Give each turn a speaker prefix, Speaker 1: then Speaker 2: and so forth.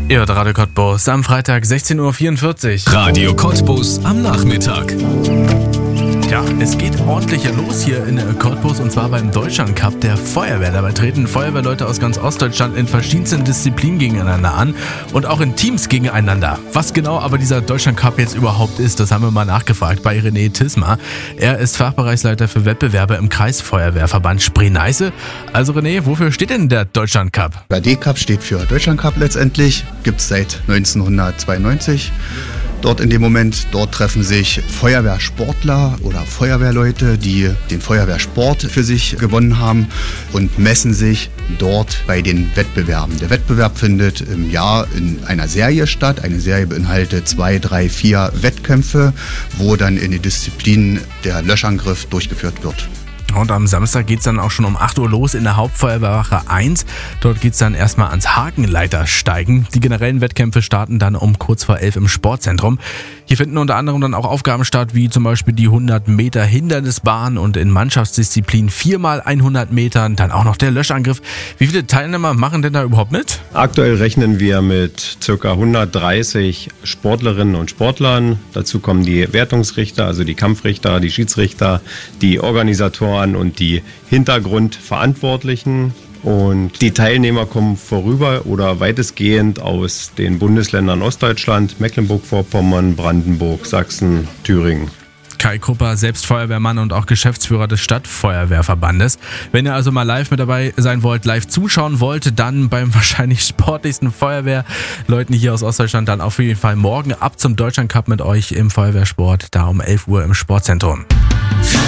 Speaker 1: Ihr hört Radio Cottbus am Freitag 16.44 Uhr.
Speaker 2: Radio Cottbus am Nachmittag.
Speaker 1: Ja, es geht ordentlich los hier in Cottbus und zwar beim Deutschlandcup der Feuerwehr. Dabei treten Feuerwehrleute aus ganz Ostdeutschland in verschiedensten Disziplinen gegeneinander an und auch in Teams gegeneinander. Was genau aber dieser Deutschlandcup jetzt überhaupt ist, das haben wir mal nachgefragt bei René Tismar. Er ist Fachbereichsleiter für Wettbewerbe im Kreisfeuerwehrverband Spree-Neiße. Also René, wofür steht denn der Deutschlandcup?
Speaker 3: Der D-Cup steht für Deutschlandcup letztendlich, gibt es seit 1992. Dort in dem Moment, dort treffen sich Feuerwehrsportler oder Feuerwehrleute, die den Feuerwehrsport für sich gewonnen haben und messen sich dort bei den Wettbewerben. Der Wettbewerb findet im Jahr in einer Serie statt. Eine Serie beinhaltet 2, 3, 4 Wettkämpfe, wo dann in den Disziplinen der Löschangriff durchgeführt wird.
Speaker 1: Und am Samstag geht es dann auch schon um 8 Uhr los in der Hauptfeuerwehrwache 1. Dort geht es dann erstmal ans Hakenleitersteigen. Die generellen Wettkämpfe starten dann um kurz vor 11 im Sportzentrum. Hier finden unter anderem dann auch Aufgaben statt, wie zum Beispiel die 100 Meter Hindernisbahn und in Mannschaftsdisziplin 4x100 Metern, dann auch noch der Löschangriff. Wie viele Teilnehmer machen denn da überhaupt mit?
Speaker 4: Aktuell rechnen wir mit ca. 130 Sportlerinnen und Sportlern. Dazu kommen die Wertungsrichter, also die Kampfrichter, die Schiedsrichter, die Organisatoren und die Hintergrundverantwortlichen. Und die Teilnehmer kommen vorüber oder weitestgehend aus den Bundesländern Ostdeutschland, Mecklenburg-Vorpommern, Brandenburg, Sachsen, Thüringen.
Speaker 1: Kai Krupper, selbst Feuerwehrmann und auch Geschäftsführer des Stadtfeuerwehrverbandes. Wenn ihr also mal live mit dabei sein wollt, live zuschauen wollt, dann beim wahrscheinlich sportlichsten Feuerwehrleuten hier aus Ostdeutschland, dann auf jeden Fall morgen ab zum Deutschlandcup mit euch im Feuerwehrsport, da um 11 Uhr im Sportzentrum.